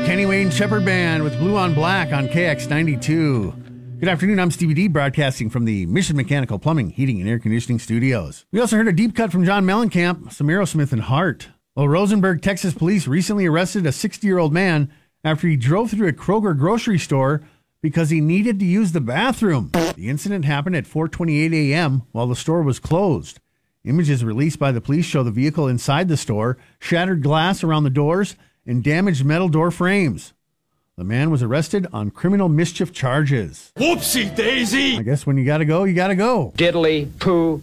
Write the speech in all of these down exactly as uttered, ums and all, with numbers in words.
Kenny Wayne Shepherd Band with Blue on Black on K X ninety-two. Good afternoon, I'm Stevie D, broadcasting from the Mission Mechanical Plumbing, Heating, and Air Conditioning Studios. We also heard a deep cut from John Mellencamp, some Aerosmith and Heart. Well, Rosenberg, Texas police recently arrested a sixty-year-old man after he drove through a Kroger grocery store because he needed to use the bathroom. The incident happened at four twenty-eight a.m. while the store was closed. Images released by the police show the vehicle inside the store, shattered glass around the doors, and damaged metal door frames. The man was arrested on criminal mischief charges. Whoopsie daisy! I guess when you gotta go, you gotta go. Diddly poo.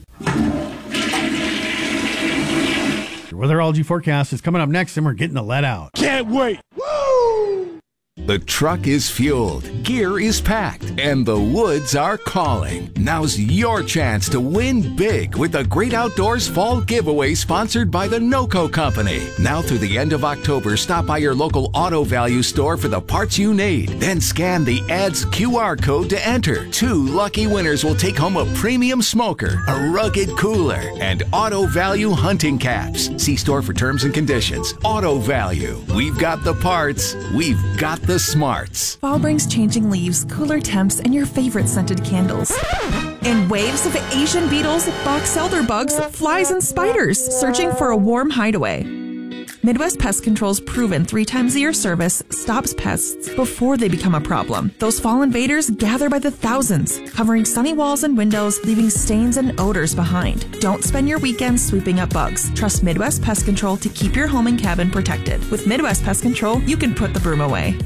Your weatherology forecast is coming up next, and we're getting the let out. Can't wait! Woo! The truck is fueled, gear is packed, and the woods are calling. Now's your chance to win big with the Great Outdoors Fall Giveaway sponsored by the NOCO Company. Now through the end of October, stop by your local Auto Value store for the parts you need. Then scan the ad's Q R code to enter. Two lucky winners will take home a premium smoker, a rugged cooler, and Auto Value hunting caps. See store for terms and conditions. Auto Value. We've got the parts. We've got the smarts. Fall brings changing leaves, cooler temps, and your favorite scented candles. And waves of Asian beetles, box elder bugs, flies, and spiders searching for a warm hideaway. Midwest Pest Control's proven three times a year service stops pests before they become a problem. Those fall invaders gather by the thousands, covering sunny walls and windows, leaving stains and odors behind. Don't spend your weekends sweeping up bugs. Trust Midwest Pest Control to keep your home and cabin protected. With Midwest Pest Control, you can put the broom away.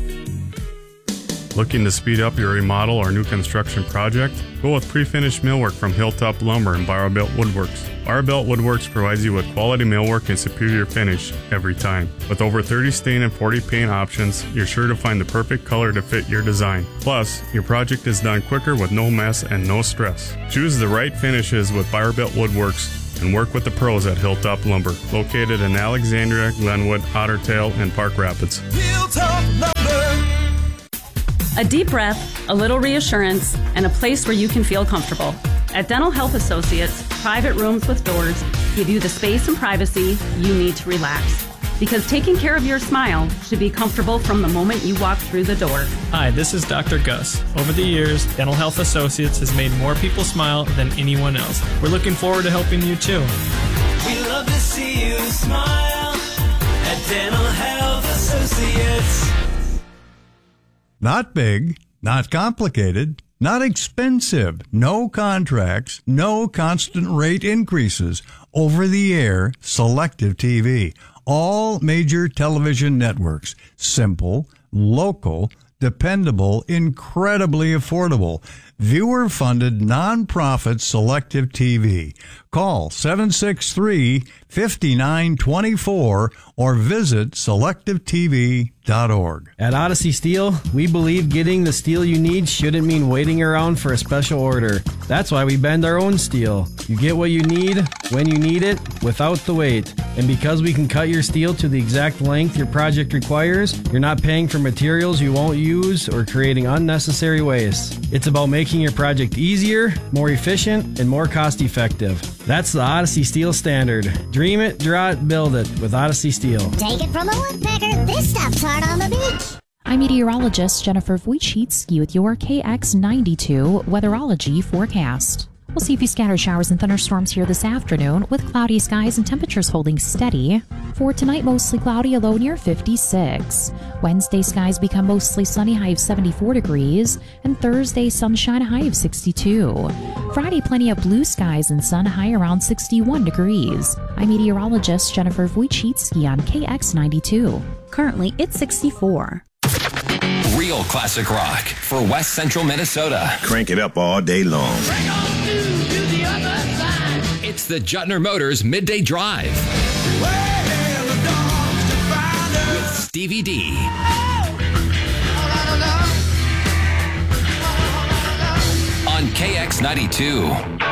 Looking to speed up your remodel or new construction project? Go with pre-finished millwork from Hilltop Lumber and Barbelt Woodworks. Barbelt Woodworks provides you with quality millwork and superior finish every time. With over thirty stain and forty paint options, you're sure to find the perfect color to fit your design. Plus, your project is done quicker with no mess and no stress. Choose the right finishes with Barbelt Woodworks and work with the pros at Hilltop Lumber, located in Alexandria, Glenwood, Otter Tail, and Park Rapids. Hilltop Lumber. A deep breath, a little reassurance, and a place where you can feel comfortable. At Dental Health Associates, private rooms with doors give you the space and privacy you need to relax. Because taking care of your smile should be comfortable from the moment you walk through the door. Hi, this is Doctor Gus. Over the years, Dental Health Associates has made more people smile than anyone else. We're looking forward to helping you too. We love to see you smile at Dental Health Associates. Not big, not complicated, not expensive, no contracts, no constant rate increases. Over-the-air selective T V. All major television networks. Simple, local, dependable, incredibly affordable. Viewer-funded, non-profit selective T V. Call seven six three, five nine two four or visit selective t v dot org. At Odyssey Steel, we believe getting the steel you need shouldn't mean waiting around for a special order. That's why we bend our own steel. You get what you need, when you need it, without the wait. And because we can cut your steel to the exact length your project requires, you're not paying for materials you won't use or creating unnecessary waste. It's about making your project easier, more efficient, and more cost-effective. That's the Odyssey Steel standard. Dream it, draw it, build it with Odyssey Steel. Take it from a woodpecker, this stuff's hard on the beach. I'm meteorologist Jennifer Wojcicki with your K X ninety-two weatherology forecast. We'll see a few scattered showers and thunderstorms here this afternoon with cloudy skies and temperatures holding steady. For tonight, mostly cloudy, a low near fifty-six. Wednesday, skies become mostly sunny, high of seventy-four degrees. And Thursday, sunshine, a high of sixty-two. Friday, plenty of blue skies and sun, high around sixty-one degrees. I'm meteorologist Jennifer Wojcicki on K X ninety-two. Currently, it's sixty-four. Real classic rock for West Central Minnesota. Crank it up all day long. It's the Jutner Motors Midday Drive. With Stevie D. On K X ninety-two.